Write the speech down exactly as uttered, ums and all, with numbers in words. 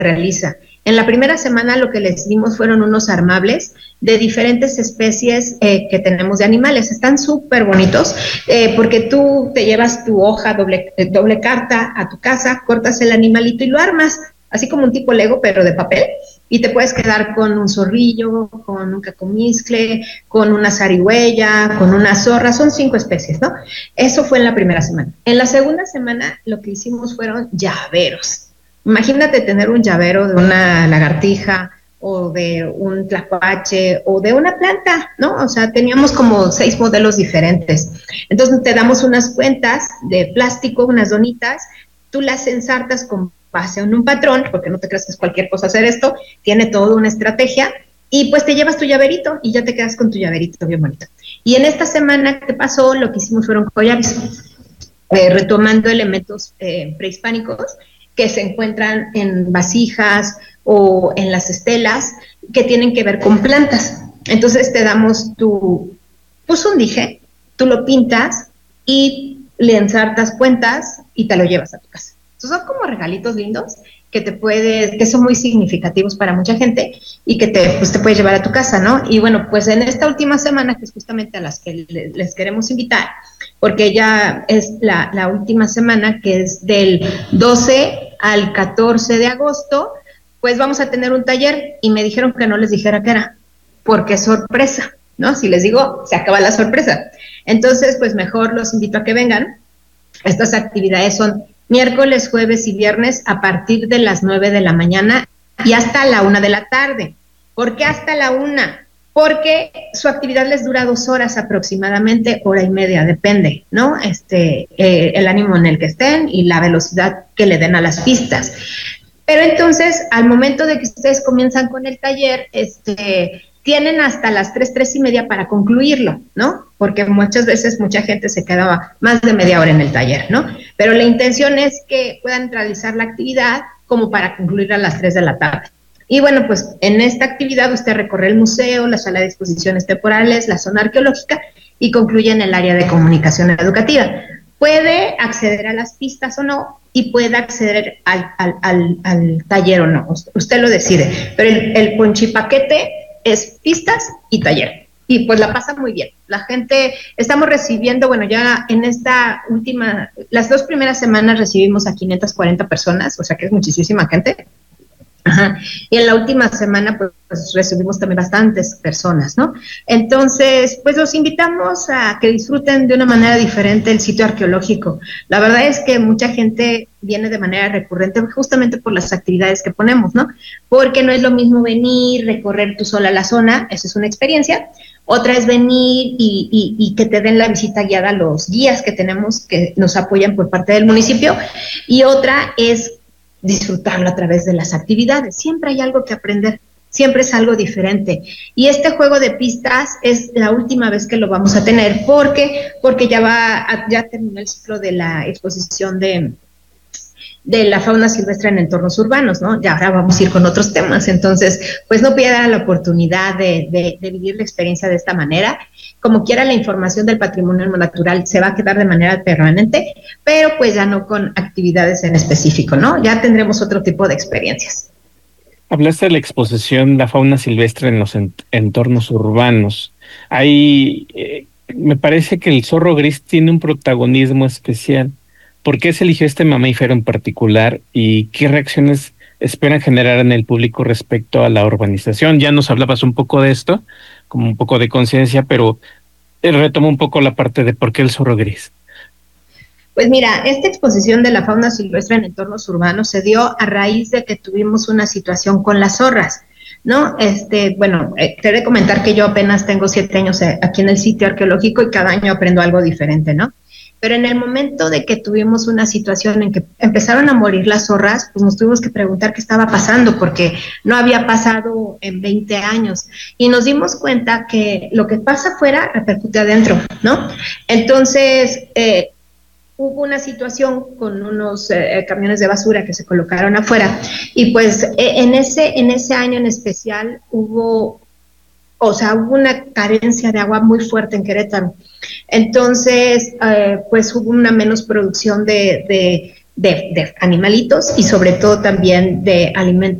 realiza. En la primera semana lo que les dimos fueron unos armables de diferentes especies eh, que tenemos de animales. Están súper bonitos eh, porque tú te llevas tu hoja doble, eh, doble carta a tu casa, cortas el animalito y lo armas, así como un tipo Lego, pero de papel. Y te puedes quedar con un zorrillo, con un cacomiscle, con una zarigüeya, con una zorra, son cinco especies, ¿no? Eso fue en la primera semana. En la segunda semana lo que hicimos fueron llaveros. Imagínate tener un llavero de una lagartija o de un tlacuache o de una planta, ¿no? O sea, teníamos como seis modelos diferentes. Entonces te damos unas cuentas de plástico, unas donitas, tú las ensartas con base en un patrón, porque no te creas que es cualquier cosa hacer esto, tiene toda una estrategia, y pues te llevas tu llaverito y ya te quedas con tu llaverito bien bonito. Y en esta semana que pasó, lo que hicimos fueron collares, eh, retomando elementos eh, prehispánicos que se encuentran en vasijas o en las estelas que tienen que ver con plantas. Entonces te damos tu, pues un dije, tú lo pintas y le ensartas cuentas y te lo llevas a tu casa. Entonces son como regalitos lindos que te puedes, que son muy significativos para mucha gente y que te, pues te puedes llevar a tu casa, ¿no? Y bueno, pues en esta última semana, que es justamente a las que les, les queremos invitar, porque ya es la, la última semana, que es del doce al catorce de agosto, pues vamos a tener un taller y me dijeron que no les dijera qué era, porque es sorpresa, ¿no? Si les digo, se acaba la sorpresa. Entonces, pues mejor los invito a que vengan. Estas actividades son miércoles, jueves y viernes a partir de las nueve de la mañana y hasta la una de la tarde. ¿Por qué hasta la una? Porque su actividad les dura dos horas aproximadamente, hora y media, depende, ¿no? Este, eh, el ánimo en el que estén y la velocidad que le den a las pistas. Pero entonces, al momento de que ustedes comienzan con el taller, este, tienen hasta las tres, tres y media para concluirlo, ¿no? Porque muchas veces mucha gente se quedaba más de media hora en el taller, ¿no? Pero la intención es que puedan realizar la actividad como para concluir a las tres de la tarde. Y bueno, pues en esta actividad usted recorre el museo, la sala de exposiciones temporales, la zona arqueológica y concluye en el área de comunicación educativa. Puede acceder a las pistas o no y puede acceder al, al, al, al taller o no, usted lo decide, pero el, el ponchipaquete es pistas y taller, y pues la pasa muy bien. La gente, estamos recibiendo, bueno, ya en esta última, las dos primeras semanas recibimos a quinientas cuarenta personas, o sea que es muchísima gente. Ajá. Y en la última semana pues, pues recibimos también bastantes personas, ¿no? Entonces, pues los invitamos a que disfruten de una manera diferente el sitio arqueológico. La verdad es que mucha gente viene de manera recurrente justamente por las actividades que ponemos, ¿no? Porque no es lo mismo venir, recorrer tú sola la zona, eso es una experiencia. Otra es venir y, y, y que te den la visita guiada a los guías que tenemos que nos apoyan por parte del municipio. Y otra es disfrutarlo a través de las actividades. Siempre hay algo que aprender, siempre es algo diferente. Y este juego de pistas es la última vez que lo vamos a tener, porque porque ya va, a, ya terminó el ciclo de la exposición de de la fauna silvestre en entornos urbanos, ¿no? Ya ahora vamos a ir con otros temas, entonces, pues no pierdan la oportunidad de, de, de vivir la experiencia de esta manera. Como quiera, la información del patrimonio natural se va a quedar de manera permanente, pero pues ya no con actividades en específico, ¿no? Ya tendremos otro tipo de experiencias. Hablaste de la exposición La fauna silvestre en los ent- entornos urbanos. Ahí eh, me parece que el zorro gris tiene un protagonismo especial. ¿Por qué se eligió este mamífero en particular y qué reacciones esperan generar en el público respecto a la urbanización? Ya nos hablabas un poco de esto, como un poco de conciencia, pero eh, retomo un poco la parte de por qué el zorro gris. Pues mira, esta exposición de la fauna silvestre en entornos urbanos se dio a raíz de que tuvimos una situación con las zorras, ¿no? Este, bueno, eh, te he de comentar que yo apenas tengo siete años aquí en el sitio arqueológico y cada año aprendo algo diferente, ¿no? Pero en el momento de que tuvimos una situación en que empezaron a morir las zorras, pues nos tuvimos que preguntar qué estaba pasando, porque no había pasado en veinte años. Y nos dimos cuenta que lo que pasa afuera repercute adentro, ¿no? Entonces, eh, hubo una situación con unos eh, camiones de basura que se colocaron afuera y pues eh, en ese en ese año en especial hubo, o sea, hubo una carencia de agua muy fuerte en Querétaro. Entonces, eh, pues hubo una menos producción de, de, de, de animalitos y sobre todo también de alimentos